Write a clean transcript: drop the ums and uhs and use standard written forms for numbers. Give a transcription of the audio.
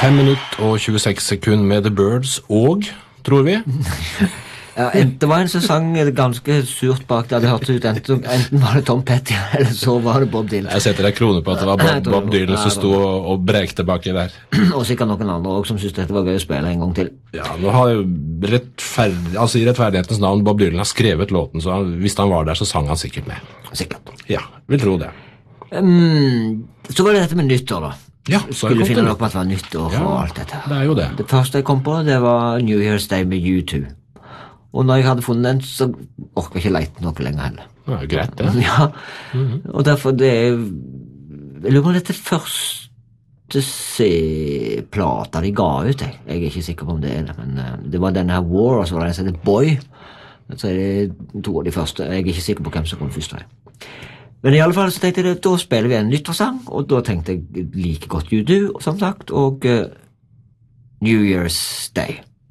5 minutter og 26 sekunder med The Birds og, tror vi. Ja, det var en som sang ganske surt bak der. Det hørtes ut enten var det Tom Petty, eller så var det Bob Dylan. Jeg setter deg kroner på at det var Bob Dylan som stod og brekte baki der. Og sikkert noen andre også som synes dette var gøy å spille en gang til. Ja, nå har jo i rettferdighetens navn Bob Dylan har skrevet låten, så hvis han var der så sang han sikkert med. Sikkert. Ja, vil tro det. Så var det dette med nyttår da. Ja, skulle finne noe på at det var nyttår og alt dette. Det er jo det. Det første jeg kom på, det var New Year's Day med U2. Og når jeg hadde funnet den, så orker jeg ikke leite noe lenger heller. Det er greit, det. Ja, og derfor det jeg lurer på dette første plata de ga ut, jeg er ikke sikker på om det det, men det var denne her War, og så var det en som heter Boy. Så er det to av de første, jeg er ikke sikker på hvem som kom først. Men i alle fall så tenkte jeg, da spiller vi en nyttårssang, og da tenkte jeg like godt U2, som sagt, og New Year's Day.